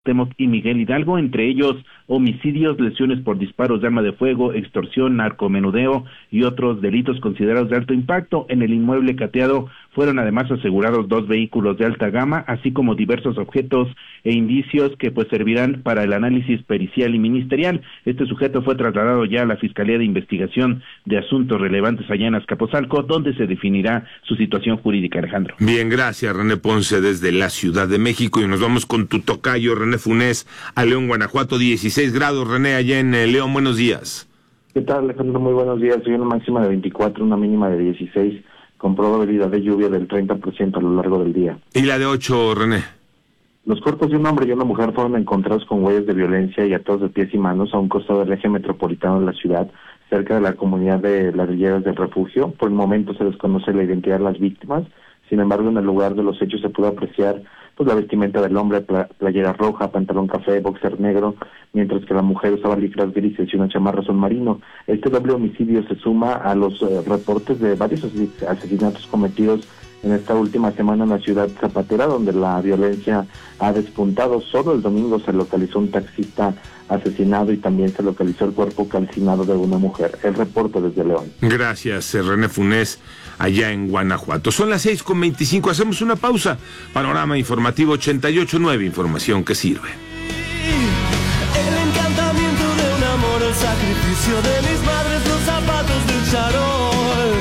Temoc y Miguel Hidalgo, entre ellos homicidios, lesiones por disparos de arma de fuego, extorsión, narcomenudeo y otros delitos considerados de alto impacto. En el inmueble cateado fueron además asegurados 2 vehículos de alta gama, así como diversos objetos e indicios que pues servirán para el análisis pericial y ministerial. Este sujeto fue trasladado ya a la Fiscalía de Investigación de Asuntos Relevantes allá en Azcapotzalco, donde se definirá su situación jurídica, Alejandro. Bien, gracias, René Ponce, desde la Ciudad de México, y nos vamos con tu tocayo, René Funes, a León, Guanajuato. 16 grados, René, allá en León. Buenos días. ¿Qué tal, Alejandro? Muy buenos días. Hoy una máxima de 24, una mínima de 16, con probabilidad de lluvia del 30% a lo largo del día. ¿Y la de 8, René? Los cuerpos de un hombre y una mujer fueron encontrados con huellas de violencia y atados de pies y manos a un costado del eje metropolitano de la ciudad, cerca de la comunidad de las Villeras del Refugio. Por el momento se desconoce la identidad de las víctimas. Sin embargo, en el lugar de los hechos se pudo apreciar la vestimenta del hombre, playera roja, pantalón café, boxer negro, mientras que la mujer usaba licras grises y una chamarra azul marino. Este doble homicidio se suma a los reportes de varios asesinatos cometidos en esta última semana en la ciudad zapatera, donde la violencia ha despuntado. Solo el domingo se localizó un taxista asesinado y también se localizó el cuerpo calcinado de una mujer. El reporte desde León. Gracias, René Funes, allá en Guanajuato. Son las 6:25, hacemos una pausa. Panorama informativo 88.9, información que sirve. El encantamiento de un amor, el sacrificio de mis madres, los zapatos del charol.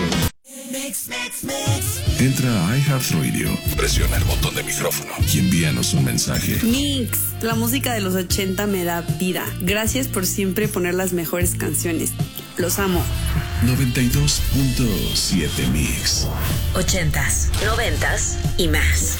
Entra a iHeartRadio, presiona el botón de micrófono y envíanos un mensaje. Mix, la música de los 80 me da vida. Gracias por siempre poner las mejores canciones. Los amo. 92.7 Mix. 80s, 90s y más.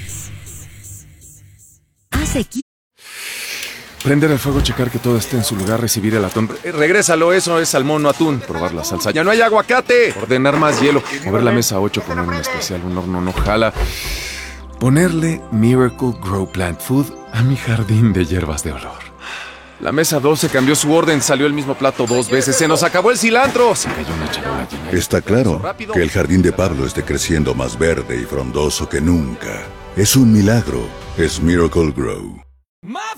Prender el fuego, checar que todo esté en su lugar, recibir el atún. Regrésalo, eso es salmón, no atún. Probar la salsa. ¡Ya no hay aguacate! Ordenar más hielo. Mover la mesa 8, poner un especial, un horno no jala. Ponerle Miracle Grow Plant Food a mi jardín de hierbas de olor. La mesa 12 cambió su orden, salió el mismo plato 2 veces. ¡Se nos acabó el cilantro! Se cayó una charola llena. Está claro que el jardín de Pablo esté creciendo más verde y frondoso que nunca. Es un milagro. Es Miracle Grow.